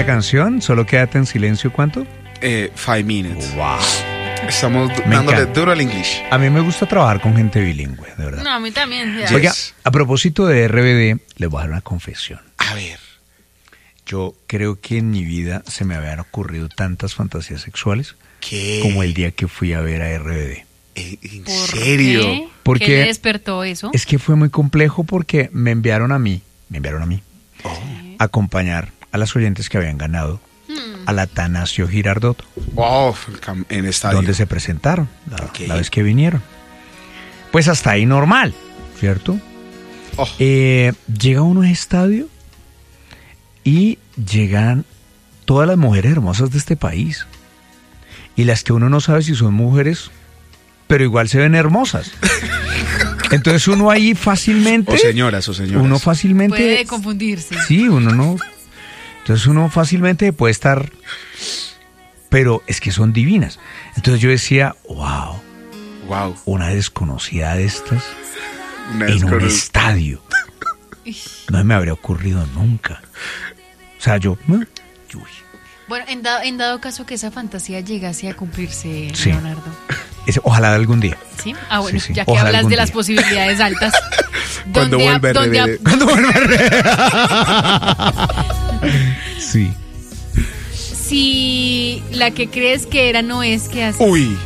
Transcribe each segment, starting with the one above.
canción, Solo quédate en silencio, ¿cuánto? 5 minutes. Wow. Estamos Me dándole encanta. duro al English. A mí me gusta trabajar con gente bilingüe, de verdad. No, a mí también. ya. Sí. Oiga, Yes. a propósito de RBD, les voy a dar una confesión. A ver. Yo creo que en mi vida se me habían ocurrido tantas fantasías sexuales ¿Qué? como el día que fui a ver a RBD. ¿En ¿Por serio? qué? Porque ¿Qué le despertó eso? Es que fue muy complejo porque me enviaron a mí Oh. a acompañar a las oyentes que habían ganado al Atanasio Girardot, Wow, en estadio. donde se presentaron Ok. la vez que vinieron. Pues hasta ahí normal, ¿cierto? Oh. Llega uno a estadio y llegan todas las mujeres hermosas de este país. Y las que uno no sabe si son mujeres, pero igual se ven hermosas. Entonces uno ahí fácilmente... O señoras. Uno fácilmente... Puede confundirse. Sí, uno no... Entonces uno fácilmente puede estar... Pero es que son divinas. Entonces yo decía, wow, Wow. una desconocida de estas Una en un descono- estadio. No me habría ocurrido nunca. O sea, yo... uy. Bueno, en dado caso que esa fantasía llegase a cumplirse, Sí. Leonardo. Ojalá algún día. ¿Sí? Ah, bueno, Sí, sí. ya que Ojalá hablas algún de las día. posibilidades altas. Cuando vuelve RBD. ¿Cuándo vuelve Sí. Si la que crees que era no es, ¿qué haces? Uy.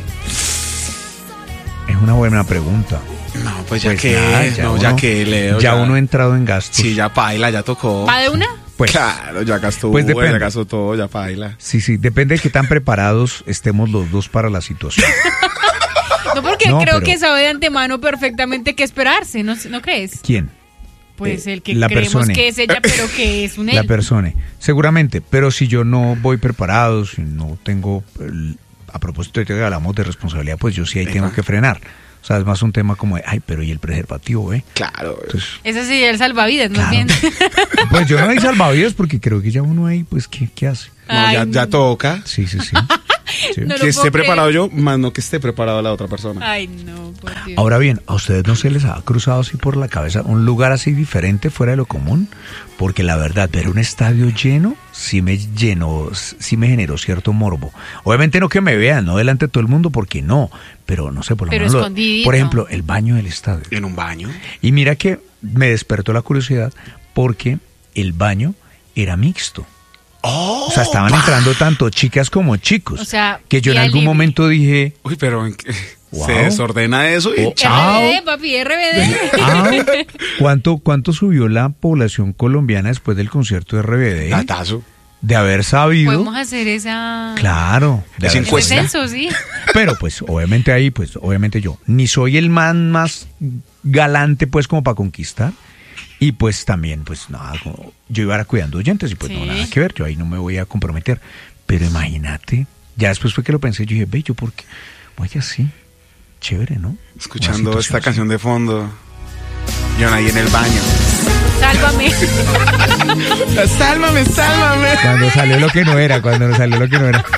Es una buena pregunta. No, pues ya Pues que. nada, no, ya que Leo. Ya uno ha entrado en gastos. Sí, ya paila, ya tocó. ¿Va de una? Pues, Claro, ya gastó Pues Uber, depende. ya gastó todo, ya paila. sí, depende de qué tan preparados estemos los dos para la situación. No, porque No, creo pero- que sabe de antemano perfectamente qué esperarse, ¿no crees? ¿Quién? Pues el que la creemos persona. que es ella, pero que es un él. La persona. Seguramente, pero si yo no voy preparado, si no tengo... a propósito de que hablamos de responsabilidad, pues yo sí ahí tengo que frenar. O sea, es más un tema como de, ay, pero ¿y el preservativo, Claro. Entonces, Ese sería el salvavidas, más claro. bien. Pues yo no hay salvavidas porque creo que ya uno ahí, pues, ¿qué hace? No, Ay, ya no. toca. Sí. Sí. No lo Que esté puedo preparado creer. yo, más no que esté preparado la otra persona. Ay, no, por Dios. Ahora bien, ¿a ustedes no se les ha cruzado así por la cabeza un lugar así diferente fuera de lo común? Porque la verdad, ver un estadio lleno sí me generó cierto morbo. Obviamente no que me vean, no delante de todo el mundo, porque no, pero no sé, por lo Pero menos... escondidito. Por ejemplo, el baño del estadio. En un baño. Y mira que me despertó la curiosidad porque el baño era mixto. ¡Oh! O sea, estaban entrando tanto chicas como chicos. O sea, que yo en vía algún libre. momento dije... Uy, pero Wow. se desordena eso y Oh. chao. RBD, papi, RBD. Ah, ¿cuánto subió la población colombiana después del concierto de RBD? Datazo. De haber sabido. Podemos hacer esa... Claro. De Es haber encuesta. sabido. censo, sí. Pero pues, obviamente ahí, pues, obviamente yo. Ni soy el man más galante, pues, como para conquistar. Y pues también, pues, nada, yo iba a cuidando oyentes y pues Sí. no, nada que ver. Yo ahí no me voy a comprometer. Pero imagínate, ya después fue que lo pensé, yo dije, ve, yo porque, oye, así, chévere, ¿no? Escuchando Una esta situación canción de fondo. Y ahí en el baño. Sálvame. ¡Sálvame, sálvame! Cuando salió lo que no era, cuando salió lo que no era.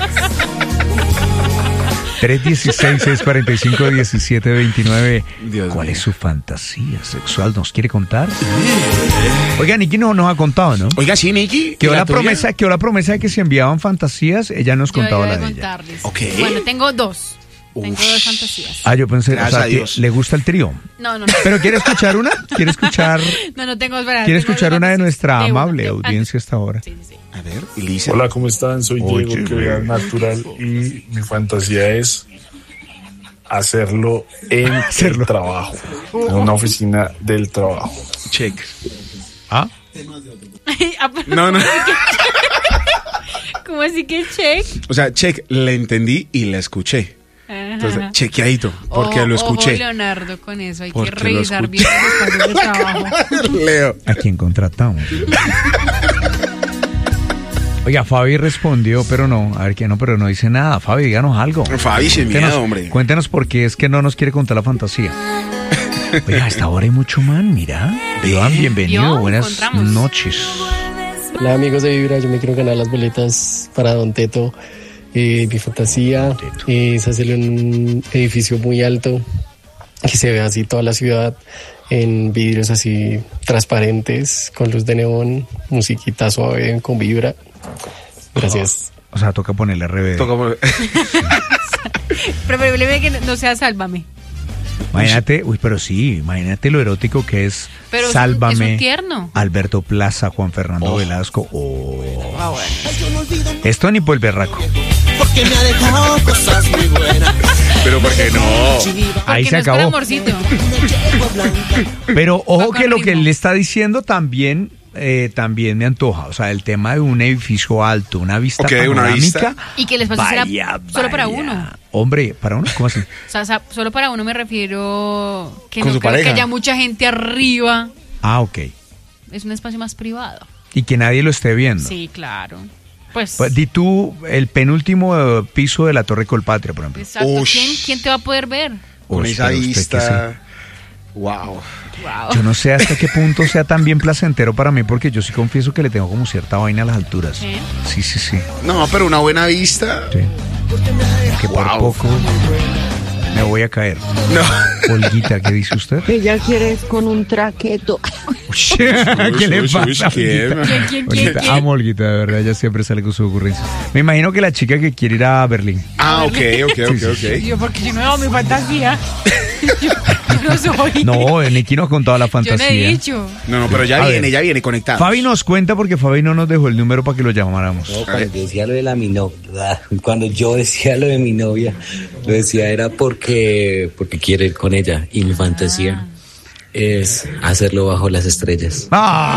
316-645-1729. Dios ¿Cuál mío. es su fantasía sexual? ¿Nos quiere contar? Oiga, Nicky no nos ha contado, ¿no? Oiga, sí, Nicky. Quedó ¿y la tuya? promesa de que se enviaban fantasías, ella nos Yo contaba iba la a de ella. contarles. Ok. Bueno, tengo dos. Tengo Uf. dos fantasías. Ah, yo pensé, Gracias a que Dios. le gusta el trío. No. ¿Pero quiere escuchar una? ¿Quiere escuchar, No tengo, espera. ¿quiere tengo escuchar dos una de fantasías. nuestra De una, amable de- audiencia hasta ahora? Sí. A ver, Elisa. Hola, ¿cómo están? Soy Oye, Diego, que vean natural y mi fantasía es hacerlo en el trabajo, en una oficina del trabajo. Check. ¿Ah? Ah, pero No. ¿cómo así que check? O sea, check, le entendí y la escuché. Entonces, Ajá. chequeadito, porque Ojo, lo escuché. Ojo, Leonardo, con eso hay Porque que lo revisar escuché. bien los espacios de trabajo. Leo. ¿A quién contratamos? Oiga, Fabi respondió, pero no, a ver, que no, pero no dice nada. Fabi, díganos algo. Fabi, sin miedo, hombre. Cuéntenos por qué es que no nos quiere contar la fantasía. Oiga, a esta hora hay mucho man, mira. Iván, bienvenido, ¿Vio? buenas Encontramos. noches. Hola amigos de Vibra, yo me quiero ganar las boletas para Don Teto. Mi fantasía Teto. es hacerlo en un edificio muy alto, que se vea así toda la ciudad en vidrios así transparentes, con luz de neón, musiquita suave con Vibra Gracias. O sea, toca ponerle RBD. Preferible que no sea Sálvame. Imagínate, pero sí, imagínate lo erótico que es Pero Sálvame, es un tierno. Alberto Plaza, Juan Fernando Velasco. Ah, bueno. Esto ni por el berraco. Porque me ha dejado cosas muy buenas. Pero ¿por qué no? Ahí Porque se no es con acabó. amorcito. Pero ojo Va que con lo que ritmo. él está diciendo también me antoja. O sea, el tema de un edificio alto, una vista Ok, una panorámica. vista. Y que el espacio será solo para uno. Hombre, ¿para uno? ¿Cómo así? O sea, solo para uno me refiero que Con no su creo pareja. que haya mucha gente arriba. Ah, ok. Es un espacio más privado. Y que nadie lo esté viendo. Sí, claro. Pues, Pues, di tú el penúltimo piso de la Torre Colpatria, por ejemplo. exacto. Ush. ¿Quién te va a poder ver? Con Uy, esa pero usted que vista. Wow. Wow. Yo no sé hasta qué punto sea tan bien placentero para mí, porque yo sí confieso que le tengo como cierta vaina a las alturas. ¿Sí? Sí. No, pero una buena vista. Sí. Que por Wow. poco me voy a caer. No. Olguita, ¿qué dice usted? Ella quiere es con un traqueto. ¿Qué le uy, pasa? ¿quién? Olguita? ¿Quién? Olguita, amo a Olguita, de verdad, ella siempre sale con sus ocurrencias. Me imagino que la chica que quiere ir a Berlín. Ah, ok. Yo, porque yo no hago mi fantasía. yo no soy. No, Nicky nos ha contado la Yo no he fantasía. dicho. No, pero ya A viene, ver. ya viene conectado. Fabi nos cuenta porque Fabi no nos dejó el número para que lo llamáramos. No, cuando yo decía lo de cuando yo decía lo de mi novia, lo decía era porque quiero ir con ella y mi fantasía es hacerlo bajo las estrellas.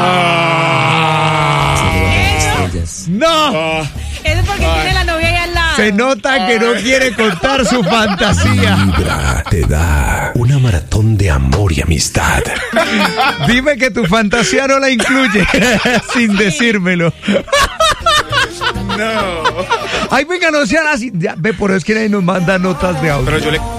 Hacerlo bajo las estrellas. ¡No! Eso es porque tiene la novia ahí al lado. Se nota que no quiere contar su fantasía. Vibra te da una maratón de amor y amistad. Dime que tu fantasía no la incluye sin decírmelo. No. Ay, venga, no sean así. Ya, ve, por eso es que nadie nos manda notas de audio. Pero yo le